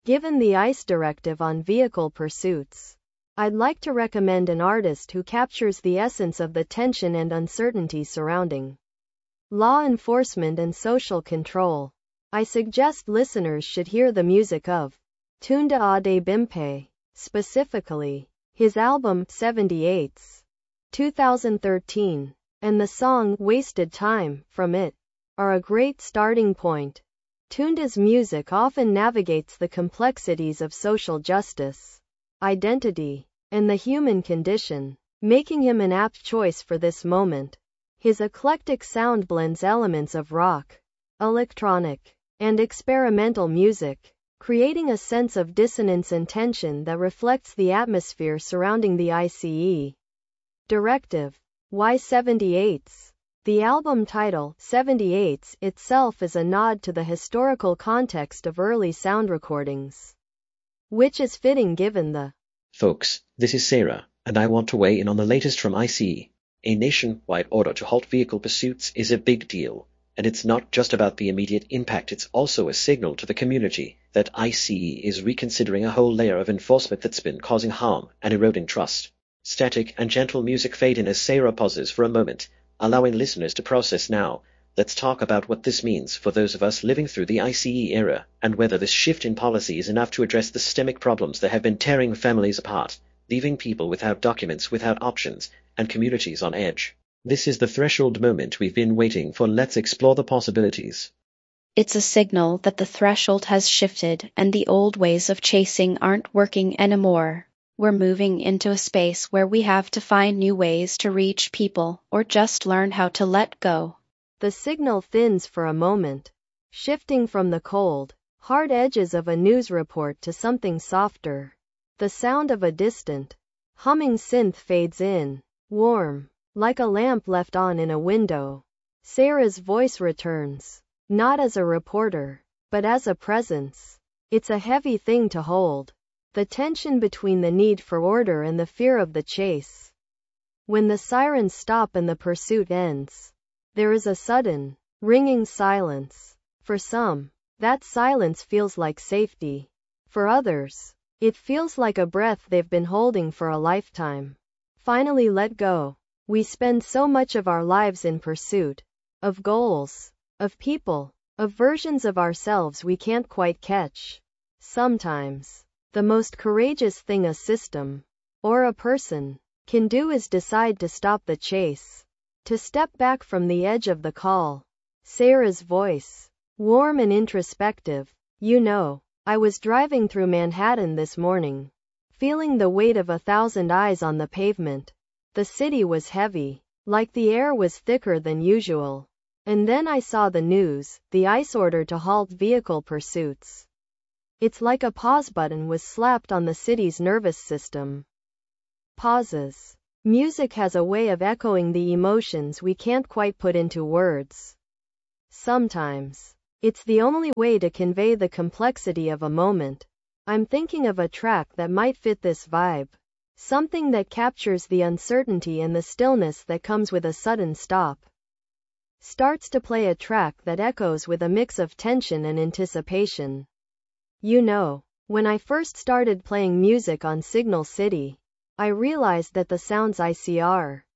Given the ICE directive on vehicle pursuits, I'd like to recommend an artist who captures the essence of the tension and uncertainty surrounding law enforcement and social control. I suggest listeners should hear the music of Tunde Adebimpe, specifically his album 78's 2013, and the song Wasted Time from it are a great starting point. Tunde's music often navigates the complexities of social justice, identity, and the human condition, making him an apt choice for this moment. His eclectic sound blends elements of rock, electronic, and experimental music, creating a sense of dissonance and tension that reflects the atmosphere surrounding the ICE directive. Why 78's? The album title, 78's, itself is a nod to the historical context of early sound recordings, which is fitting given the Folks, this is Sarah, and I want to weigh in on the latest from ICE. A nationwide order to halt vehicle pursuits is a big deal, and it's not just about the immediate impact, it's also a signal to the community that ICE is reconsidering a whole layer of enforcement that's been causing harm and eroding trust. Static and gentle music fade in as Sarah pauses for a moment, allowing listeners to process. Now, let's talk about what this means for those of us living through the ICE era, and whether this shift in policy is enough to address the systemic problems that have been tearing families apart, leaving people without documents, without options, and communities on edge. This is the threshold moment we've been waiting for. Let's explore the possibilities. It's a signal that the threshold has shifted and the old ways of chasing aren't working anymore. We're moving into a space where we have to find new ways to reach people, or just learn how to let go. The signal thins for a moment, shifting from the cold, hard edges of a news report to something softer. The sound of a distant, humming synth fades in, warm, like a lamp left on in a window. Sarah's voice returns, not as a reporter, but as a presence. It's a heavy thing to hold, the tension between the need for order and the fear of the chase. When the sirens stop and the pursuit ends, there is a sudden, ringing silence. For some, that silence feels like safety. For others, it feels like a breath they've been holding for a lifetime. Finally let go. We spend so much of our lives in pursuit of goals, of people, of versions of ourselves we can't quite catch. Sometimes, the most courageous thing a system, or a person, can do is decide to stop the chase, to step back from the edge of the call. Sarah's voice, warm and introspective. You know, I was driving through Manhattan this morning, feeling the weight of 1,000 eyes on the pavement. The city was heavy, like the air was thicker than usual. And then I saw the news, the ICE order to halt vehicle pursuits. It's like a pause button was slapped on the city's nervous system. Pauses. Music has a way of echoing the emotions we can't quite put into words. Sometimes, it's the only way to convey the complexity of a moment. I'm thinking of a track that might fit this vibe. Something that captures the uncertainty and the stillness that comes with a sudden stop. Starts to play a track that echoes with a mix of tension and anticipation. You know, when I first started playing music on Signal City, I realized that the sounds ICE are